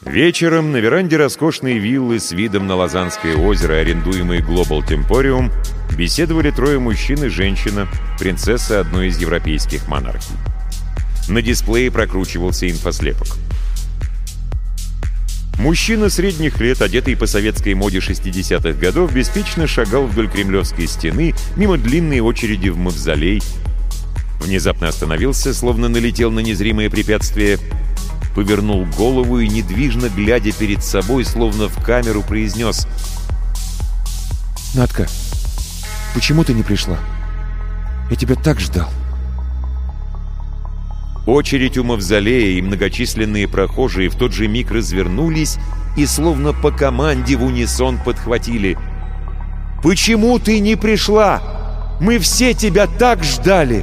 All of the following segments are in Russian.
Вечером на веранде роскошной виллы с видом на Лозаннское озеро, арендуемой Global Temporium, беседовали трое мужчин и женщина, принцесса одной из европейских монархий. На дисплее прокручивался инфослепок. Мужчина средних лет, одетый по советской моде 60-х годов, беспечно шагал вдоль Кремлевской стены, мимо длинной очереди в мавзолей. Внезапно остановился, словно налетел на незримое препятствие, повернул голову и, недвижно глядя перед собой, словно в камеру, произнес: «Надка, почему ты не пришла? Я тебя так ждал». Очередь у мавзолея и многочисленные прохожие в тот же миг развернулись и, словно по команде, в унисон подхватили: «Почему ты не пришла? Мы все тебя так ждали!»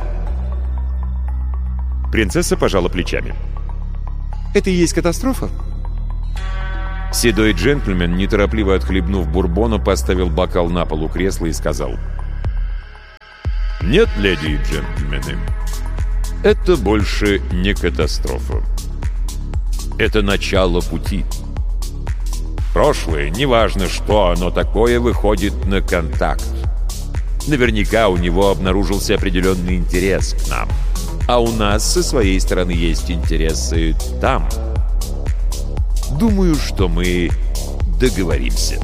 Принцесса пожала плечами. «Это и есть катастрофа?» Седой джентльмен, неторопливо отхлебнув бурбона, поставил бокал на пол у кресла и сказал: «Нет, леди и джентльмены, это больше не катастрофа. Это начало пути. Прошлое, неважно что оно такое, выходит на контакт. Наверняка у него обнаружился определенный интерес к нам. А у нас со своей стороны есть интересы там. Думаю, что мы договоримся».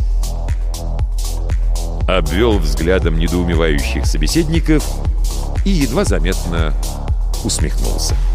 Обвел взглядом недоумевающих собеседников и едва заметно усмехнулся.